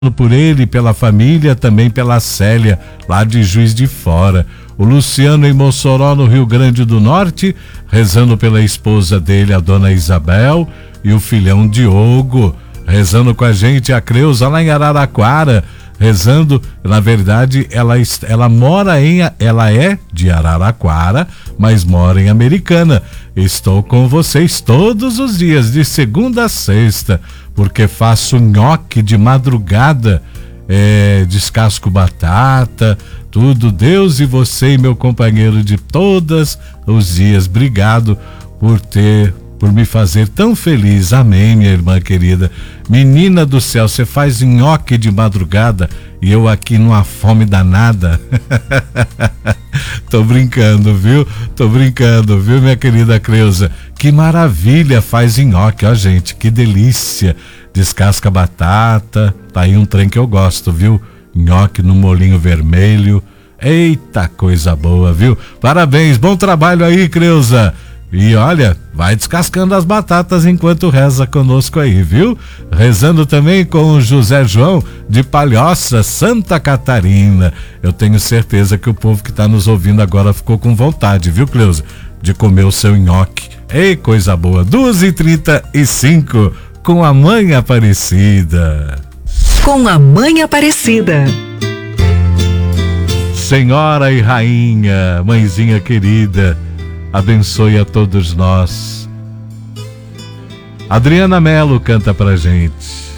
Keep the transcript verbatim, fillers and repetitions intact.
por ele, pela família, também pela Célia, lá de Juiz de Fora. O Luciano em Mossoró, no Rio Grande do Norte, rezando pela esposa dele, a dona Isabel, e o filhão Diogo, rezando com a gente, a Creuza lá em Araraquara, rezando. Na verdade, ela, ela mora em, ela é de Araraquara, mas mora em Americana. Estou com vocês todos os dias, de segunda a sexta, porque faço nhoque de madrugada, é, descasco batata, tudo. Deus e você e meu companheiro de todos os dias. Obrigado por ter, por me fazer tão feliz. Amém, minha irmã querida. Menina do céu, você faz nhoque de madrugada e eu aqui numa fome danada. Tô brincando, viu? Tô brincando, viu, minha querida Creuza? Que maravilha, faz nhoque, ó, gente, que delícia. Descasca batata, tá aí um trem que eu gosto, viu? Nhoque no molinho vermelho. Eita, coisa boa, viu? Parabéns, bom trabalho aí, Creuza. E olha, vai descascando as batatas enquanto reza conosco aí, viu? Rezando também com o José João de Palhoça, Santa Catarina. Eu tenho certeza que o povo que tá nos ouvindo agora ficou com vontade, viu, Cleusa? De comer o seu nhoque. Ei, coisa boa. duas e trinta e cinco, com a Mãe Aparecida. Com a Mãe Aparecida. Senhora e Rainha, Mãezinha querida, abençoe a todos nós. Adriana Mello canta pra gente.